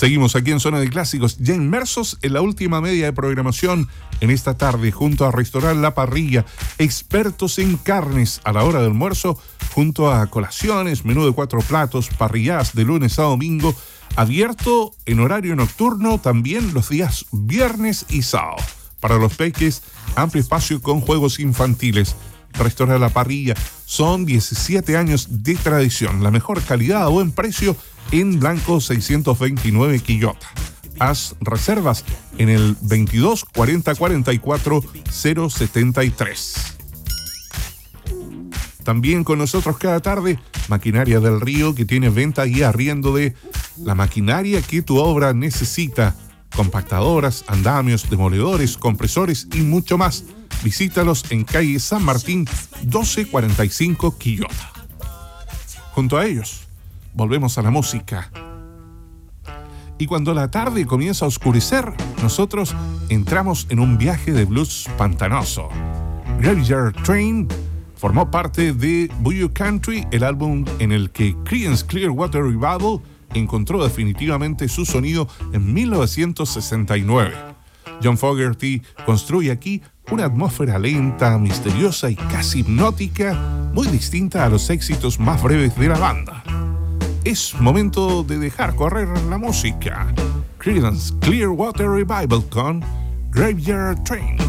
Seguimos aquí en Zona de Clásicos, ya inmersos en la última media de programación en esta tarde, junto a Restaurant La Parrilla, expertos en carnes a la hora del almuerzo, junto a colaciones, menú de 4 platos, parrilladas de lunes a domingo, abierto en horario nocturno también los días viernes y sábado. Para los peques, amplio espacio con juegos infantiles. Restaurant La Parrilla, son 17 años de tradición, la mejor calidad a buen precio en Blanco 629 Quillota. Haz reservas en el 22 40 44 073. También con nosotros cada tarde, Maquinaria del Río, que tiene venta y arriendo de la maquinaria que tu obra necesita. Compactadoras, andamios, demoledores, compresores y mucho más. Visítalos en calle San Martín 1245 Quillota. Junto a ellos, volvemos a la música. Y cuando la tarde comienza a oscurecer, nosotros entramos en un viaje de blues pantanoso. Graveyard Train formó parte de Buyoo Country, el álbum en el que Creedence Clearwater Revival encontró definitivamente su sonido en 1969. John Fogerty construye aquí una atmósfera lenta, misteriosa y casi hipnótica, muy distinta a los éxitos más breves de la banda. Es momento de dejar correr la música. Creedence Clearwater Revival con Graveyard Train.